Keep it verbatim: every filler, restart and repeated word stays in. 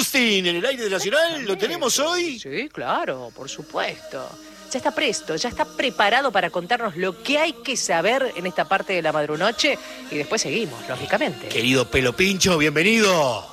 Agustín, en el aire de Nacional, ¿lo tenemos hoy? Sí, claro, por supuesto. Ya está presto, ya está preparado para contarnos lo que hay que saber en esta parte de la madrunoche y después seguimos, lógicamente. Querido Pelo Pincho, bienvenido.